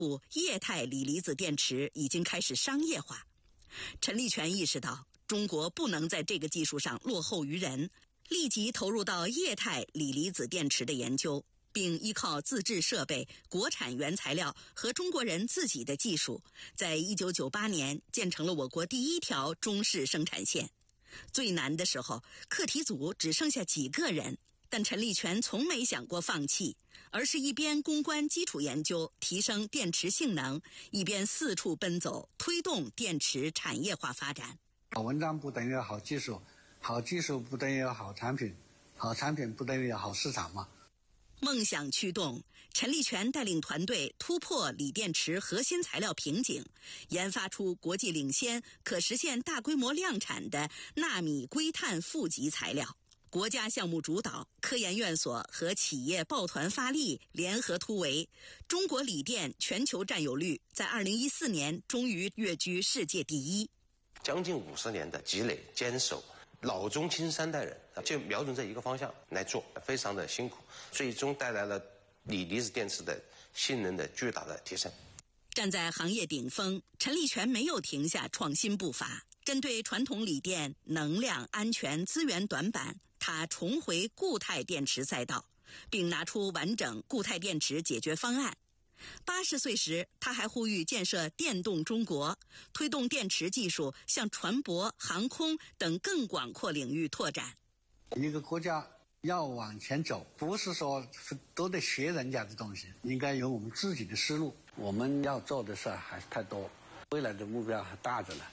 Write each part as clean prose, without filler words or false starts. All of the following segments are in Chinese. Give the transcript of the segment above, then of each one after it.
液态锂离子电池已经开始商业化。陈立全意识到，中国不能在这个技术上落后于人，立即投入到液态锂离子电池的研究，并依靠自制设备、国产原材料和中国人自己的技术，在1998年建成了我国第一条中式生产线。最难的时候，课题组只剩下几个人，但陈立全从没想过放弃，而是一边攻关基础研究，提升电池性能，一边四处奔走，推动电池产业化发展。 好文章不等于好技术，好技术不等于好产品，好产品不等于好市场嘛。 梦想驱动，陈立全带领团队突破锂电池核心材料瓶颈，研发出国际领先、可实现大规模量产的纳米硅碳负极材料。国家项目主导，科研院所和企业抱团发力，联合突围，中国锂电全球占有率在2014年终于跃居世界第一。 将近50年的积累坚守，老中青三代人就瞄准这一个方向来做，非常的辛苦，最终带来了锂离子电池的性能的巨大的提升。 站在行业顶峰，陈立全没有停下创新步伐。针对传统锂电能量、安全、资源短板，他重回固态电池赛道，并拿出完整固态电池解决方案。80岁时，他还呼吁建设电动中国，推动电池技术向船舶、航空等更广阔领域拓展。 一个国家要往前走，不是说都得学人家的东西，应该有我们自己的思路。我们要做的事还是太多，未来的目标还大着呢。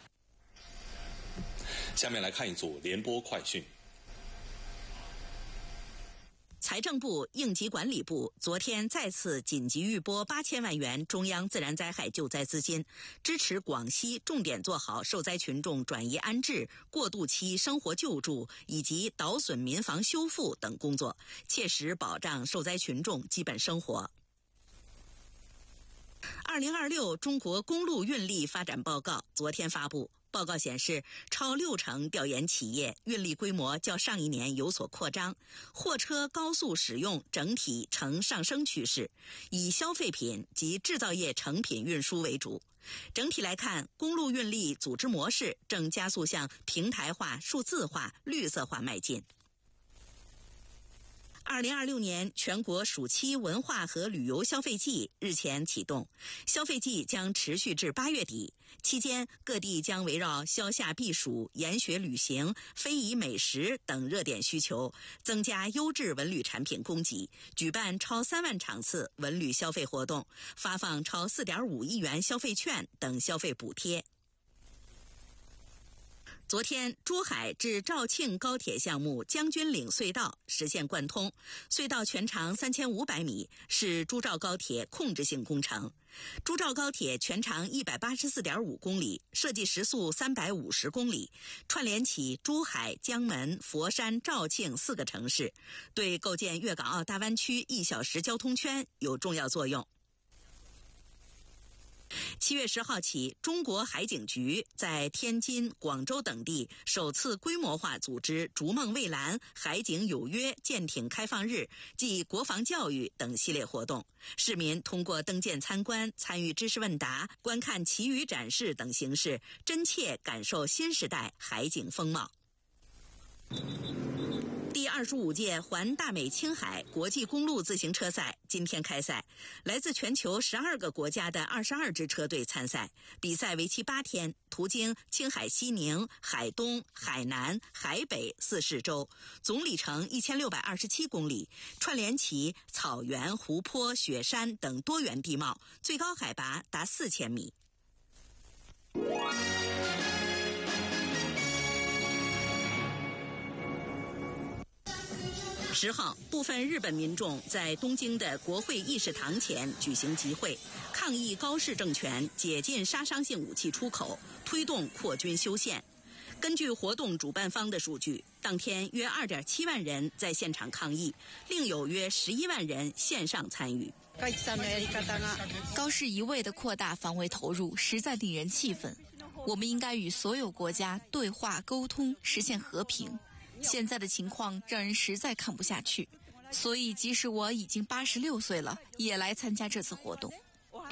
下面来看一组联播快讯。 财政部、应急管理部昨天再次紧急预拨8000万元中央自然灾害救灾资金，支持广西重点做好受灾群众转移安置、过渡期生活救助以及倒损民房修复等工作，切实保障受灾群众基本生活。2026中国公路运力发展报告昨天发布。报告显示，超60%调研企业运力规模较上一年有所扩张，货车高速使用整体呈上升趋势，以消费品及制造业成品运输为主。整体来看，公路运力组织模式正加速向平台化、数字化、绿色化迈进。2026年全国暑期文化和旅游消费季日前启动，消费季将持续至8月底。期间，各地将围绕消夏避暑、研学旅行、非遗美食等热点需求，增加优质文旅产品供给，举办超3万场次文旅消费活动，发放超4.5亿元消费券等消费补贴。昨天，珠海至肇庆高铁项目将军岭隧道实现贯通，隧道全长3500米，是珠肇高铁控制性工程。珠肇高铁全长184.5公里，设计时速350公里，串联起珠海、江门、佛山、肇庆4个城市，对构建粤港澳大湾区1小时交通圈有重要作用。7月10号起，中国海警局在天津、广州等地首次规模化组织逐梦蔚蓝、海警有约舰艇开放日暨国防教育等系列活动，市民通过登舰参观、参与知识问答、观看旗语展示等形式，真切感受新时代海警风貌。第25届环大美青海国际公路自行车赛今天开赛，来自全球12个国家的22支车队参赛，比赛为期8天，途经青海西宁、海东、海南、海北4市州，总里程1627公里，串联起草原、湖泊、雪山等多元地貌，最高海拔达4000米。10号，部分日本民众在东京的国会议事堂前举行集会，抗议高市政权解禁杀伤性武器出口，推动扩军修宪。根据活动主办方的数据，当天约2.7万人在现场抗议，另有约11万人线上参与。 高市一味地扩大防卫投入，实在令人气愤。我们应该与所有国家对话沟通，实现和平。现在的情况让人实在看不下去，所以即使我已经86岁了，也来参加这次活动。